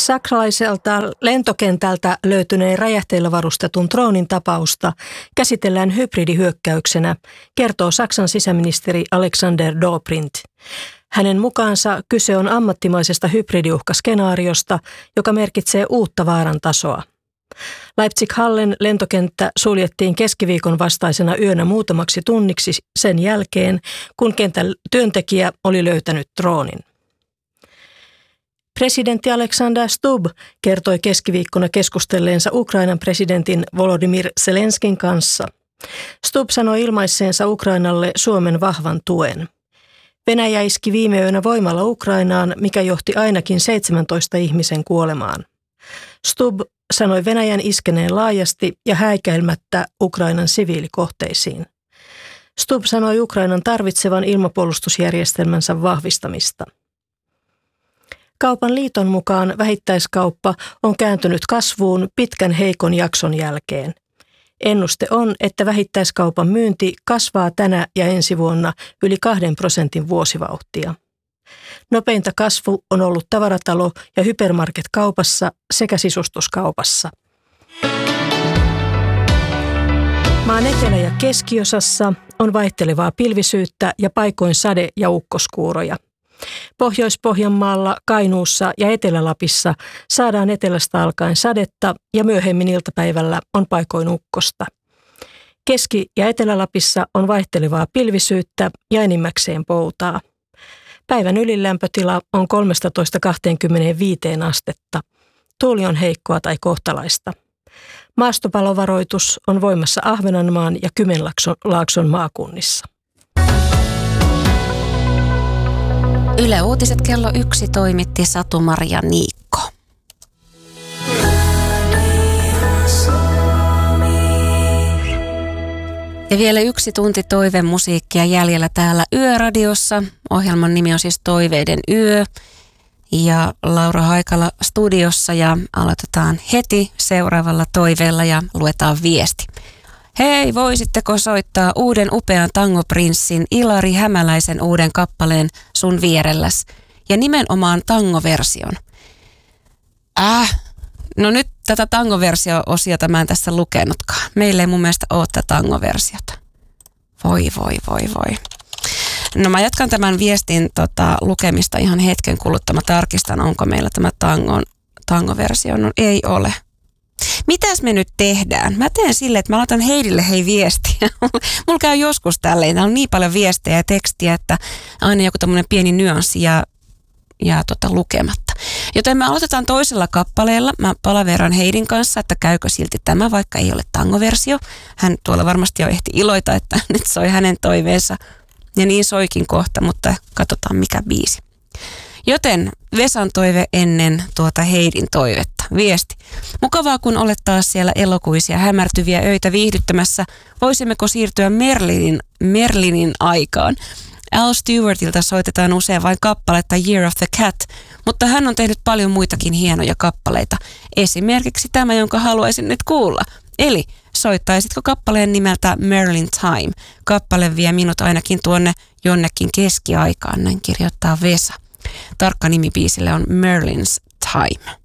Saksalaiselta lentokentältä löytyneen räjähteillä varustetun droonin tapausta käsitellään hybridihyökkäyksenä, kertoo Saksan sisäministeri Alexander Dobrindt. Hänen mukaansa kyse on ammattimaisesta hybridiuhkaskenaariosta, joka merkitsee uutta vaaran tasoa. Leipzig-Hallen lentokenttä suljettiin keskiviikon vastaisena yönä muutamaksi tunniksi sen jälkeen, kun kentän työntekijä oli löytänyt droonin. Presidentti Alexander Stubb kertoi keskiviikkona keskustelleensa Ukrainan presidentin Volodymyr Zelenskin kanssa. Stubb sanoi ilmaisseensa Ukrainalle Suomen vahvan tuen. Venäjä iski viime yönä voimalla Ukrainaan, mikä johti ainakin 17 ihmisen kuolemaan. Stubb sanoi Venäjän iskeneen laajasti ja häikäilemättä Ukrainan siviilikohteisiin. Stubb sanoi Ukrainan tarvitsevan ilmapuolustusjärjestelmänsä vahvistamista. Kaupan liiton mukaan vähittäiskauppa on kääntynyt kasvuun pitkän heikon jakson jälkeen. Ennuste on, että vähittäiskaupan myynti kasvaa tänä ja ensi vuonna yli 2% vuosivauhtia. Nopeinta kasvu on ollut tavaratalo- ja hypermarketkaupassa sekä sisustuskaupassa. Maan etelä- ja keskiosassa on vaihtelevaa pilvisyyttä ja paikoin sade- ja ukkoskuuroja. Pohjois-Pohjanmaalla, Kainuussa ja Etelä-Lapissa saadaan etelästä alkaen sadetta ja myöhemmin iltapäivällä on paikoin ukkosta. Keski- ja Etelä-Lapissa on vaihtelevaa pilvisyyttä ja enimmäkseen poutaa. Päivän ylilämpötila on 13–25 astetta. Tuuli on heikkoa tai kohtalaista. Maastopalovaroitus on voimassa Ahvenanmaan ja Kymenlaakson maakunnissa. Yle Uutiset kello 1 toimitti Satu-Maria Niikko. Ja vielä 1 tunti toivemusiikkia jäljellä täällä Yöradiossa. Ohjelman nimi on siis Toiveiden yö. Ja Laura Haikala studiossa ja aloitetaan heti seuraavalla toiveella ja luetaan viesti. Hei, voisitteko soittaa uuden upean tangoprinssin Ilari Hämäläisen uuden kappaleen Sun vierelläs ja nimenomaan tangoversion? No nyt tätä tangoversio-osiota mä en tässä lukenutkaan. Meillä ei mun mielestä ole tätä tangoversiota. Voi. No mä jatkan tämän viestin lukemista ihan hetken kuluttua. Mä tarkistan, onko meillä tämä tangoversio. No ei ole. Mitäs me nyt tehdään? Mä teen silleen, että mä laitan Heidille viestiä. Mulla käy joskus tälleen. Täällä on niin paljon viestejä ja tekstiä, että aina joku tämmöinen pieni nyanssi jää lukematta. Joten me aloitetaan toisella kappaleella. Mä palaveran Heidin kanssa, että käykö silti tämä, vaikka ei ole tangoversio. Hän tuolla varmasti jo ehti iloita, että nyt soi hänen toiveensa. Ja niin soikin kohta, mutta katsotaan mikä biisi. Joten Vesan toive ennen Heidin toivetta. Viesti. Mukavaa, kun olet taas siellä elokuisia hämärtyviä öitä viihdyttämässä. Voisimmeko siirtyä Merlinin aikaan? Al Stewartilta soitetaan usein vain kappaletta Year of the Cat, mutta hän on tehnyt paljon muitakin hienoja kappaleita. Esimerkiksi tämä, jonka haluaisin nyt kuulla. Eli soittaisitko kappaleen nimeltä Merlin Time? Kappale vie minut ainakin tuonne jonnekin keskiaikaan, näin kirjoittaa Vesa. Tarkka nimi biisille on Merlin's Time.